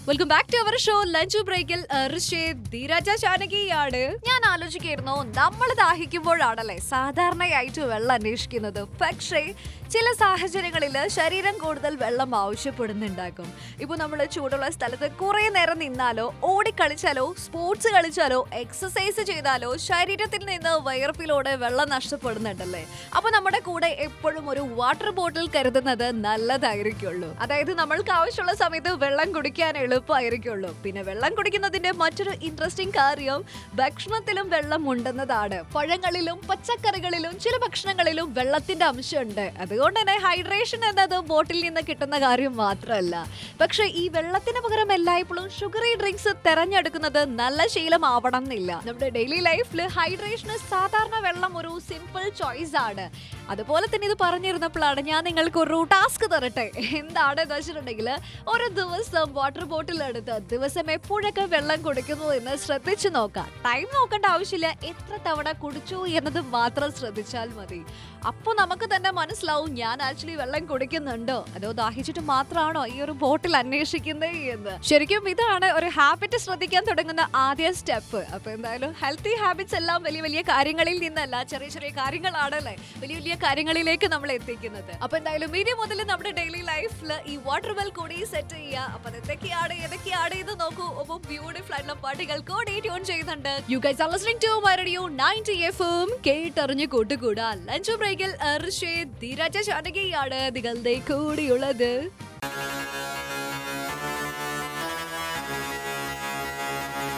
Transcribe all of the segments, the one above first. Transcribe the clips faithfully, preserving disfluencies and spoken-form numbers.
Welcome back to our show lunch ബ്രേക്കിൽ ധീരജ ചാനകിയാണ്. ഞാൻ ആലോചിക്കായിരുന്നു, നമ്മൾ ദാഹിക്കുമ്പോഴാണല്ലേ സാധാരണയായിട്ട് വെള്ളം അന്വേഷിക്കുന്നത്. പക്ഷേ ചില സാഹചര്യങ്ങളിൽ ശരീരം കൂടുതൽ വെള്ളം ആവശ്യപ്പെടുന്നുണ്ടാകും. ഇപ്പൊ നമ്മൾ ചൂടുള്ള സ്ഥലത്ത് കുറെ നേരം നിന്നാലോ, ഓടിക്കളിച്ചാലോ, സ്പോർട്സ് കളിച്ചാലോ, എക്സസൈസ് ചെയ്താലോ ശരീരത്തിൽ നിന്ന് വയർപ്പിലൂടെ വെള്ളം നഷ്ടപ്പെടുന്നുണ്ടല്ലേ. അപ്പൊ നമ്മുടെ കൂടെ എപ്പോഴും ഒരു വാട്ടർ ബോട്ടിൽ കരുതുന്നത് നല്ലതായിരിക്കുള്ളൂ. അതായത് നമ്മൾക്ക് ആവശ്യമുള്ള സമയത്ത് വെള്ളം കുടിക്കാൻ എളുപ്പമായിരിക്കുള്ളൂ. പിന്നെ വെള്ളം കുടിക്കുന്നതിന്റെ മറ്റൊരു ഇൻട്രസ്റ്റിംഗ് കാര്യം ഭക്ഷണത്തിലും വെള്ളം ഉണ്ടെന്നതാണ്. പഴങ്ങളിലും പച്ചക്കറികളിലും ചില ഭക്ഷണങ്ങളിലും വെള്ളത്തിന്റെ അംശമുണ്ട്. അതുകൊണ്ട് തന്നെ ഹൈഡ്രേഷൻ എന്നത് ബോട്ടിൽ നിന്ന് കിട്ടുന്ന കാര്യം മാത്രമല്ല. പക്ഷെ ഈ വെള്ളത്തിന് പകരം എല്ലായ്പ്പോഴും ഷുഗറി ഡ്രിങ്ക്സ് തെരഞ്ഞെടുക്കുന്നത് നല്ല ശീലമാവണം എന്നില്ല. നമ്മുടെ ഡെയിലി ലൈഫിൽ ഹൈഡ്രേഷന് സാധാരണ വെള്ളം ഒരു സിമ്പിൾ ചോയ്സ് ആണ്. അതുപോലെ തന്നെ ഇത് പറഞ്ഞിരുന്നപ്പോഴാണ് ഞാൻ നിങ്ങൾക്ക് ഒരു ടാസ്ക് തരട്ടെ. എന്താണെന്ന് വെച്ചിട്ടുണ്ടെങ്കിൽ, ഒരു ദിവസം വാട്ടർ ബോട്ടിൽ എടുത്ത് ദിവസം എപ്പോഴൊക്കെ വെള്ളം കുടിക്കുന്നു എന്ന് ശ്രദ്ധിച്ചു നോക്കാം. ടൈം നോക്കേണ്ട ആവശ്യമില്ല, എത്ര തവണ കുടിച്ചു എന്നത് മാത്രം ശ്രദ്ധിച്ചാൽ മതി. അപ്പോൾ നമുക്ക് തന്നെ മനസ്സിലാവും ഞാൻ ആക്ച്വലി വെള്ളം കുടിക്കുന്നുണ്ടോ അതോ ദാഹിച്ചിട്ട് മാത്രമാണോ ഈ ഒരു ബോട്ടിൽ അന്വേഷിക്കുന്നത് എന്ന്. ശരിക്കും ഇതാണ് ഒരു ഹാബിറ്റ് ശ്രദ്ധിക്കാൻ തുടങ്ങുന്ന ആദ്യ സ്റ്റെപ്പ്. അപ്പൊ എന്തായാലും ഹെൽത്തി ഹാബിറ്റ്സ് എല്ലാം വലിയ വലിയ കാര്യങ്ങളിൽ നിന്നല്ല, ചെറിയ ചെറിയ കാര്യങ്ങളാണല്ലേ വലിയ വലിയ കാര്യങ്ങളിലേക്ക് നമ്മൾ എത്തിക്കുന്നത്. അപ്പൊ എന്തായാലും ഇനി മുതൽ നമ്മുടെ ഡെയിലി ലൈഫിൽ ഈ വാട്ടർ വെൽ കൂടി സെറ്റ് ചെയ്യുക. അപ്പൊ എന്തൊക്കെയാണ് ഏതൊക്കെയാണ് ഇത് നോക്കൂ. ഒപ്പം ബ്യൂട്ടിഫുൾ ആയിട്ടുള്ള പാട്ടുകൾ കൂടി ട്യൂൺ ചെയ്യുന്നുണ്ട്. You guys are listening to my radio ninety F M. കേട്ടറിഞ്ഞു കൂട്ടുകൂടാ lunch ബ്രേക്കിൽ ധീരജ ചാനകിയാണ് നിങ്ങളുടെ കൂടിയുള്ളത്.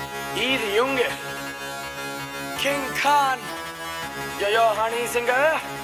Idi Junge, King Khan, ja ja, Honey Singer.